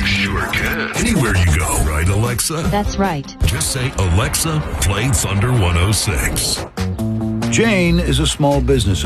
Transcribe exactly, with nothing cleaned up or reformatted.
sure can. Anywhere you go, right, Alexa? That's right. Just say, Alexa, play Thunder one oh six. Jane is a small business